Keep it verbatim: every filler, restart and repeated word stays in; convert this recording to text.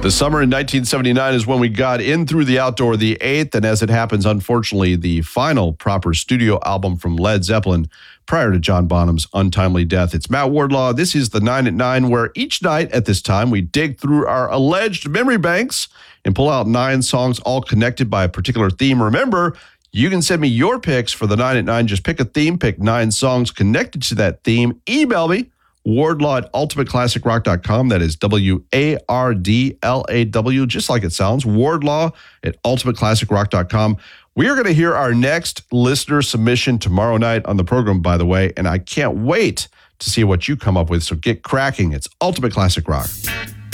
The summer in nineteen seventy-nine is when we got In Through the Outdoor, the eighth, and as it happens, unfortunately, the final proper studio album from Led Zeppelin prior to John Bonham's untimely death. It's Matt Wardlaw. This is the Nine at Nine, where each night at this time, we dig through our alleged memory banks and pull out nine songs all connected by a particular theme. Remember, you can send me your picks for the Nine at Nine. Just pick a theme, pick nine songs connected to that theme. Email me. Wardlaw at ultimate classic rock dot com. That is W A R D L A W, just like it sounds. Wardlaw at ultimate classic rock dot com. We are going to hear our next listener submission tomorrow night on the program, by the way, and I can't wait to see what you come up with. So get cracking. It's Ultimate Classic Rock.